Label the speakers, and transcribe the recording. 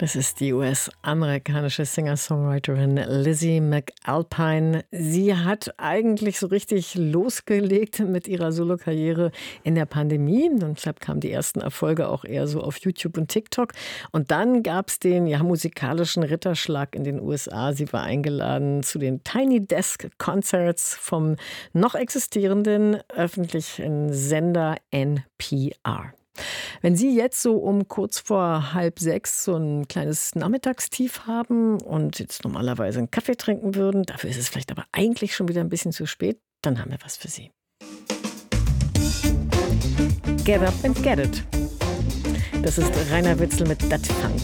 Speaker 1: Das ist die US-amerikanische Singer-Songwriterin Lizzie McAlpine. Sie hat eigentlich so richtig losgelegt mit ihrer Solokarriere in der Pandemie. Und deshalb kamen die ersten Erfolge auch eher so auf YouTube und TikTok. Und dann gab es den musikalischen Ritterschlag in den USA. Sie war eingeladen zu den Tiny Desk Concerts vom noch existierenden öffentlichen Sender NPR. Wenn Sie jetzt so um kurz vor 5:30 so ein kleines Nachmittagstief haben und jetzt normalerweise einen Kaffee trinken würden, dafür ist es vielleicht aber eigentlich schon wieder ein bisschen zu spät, dann haben wir was für Sie. Get up and get it. Das ist Rainer Witzel mit Dat Funk.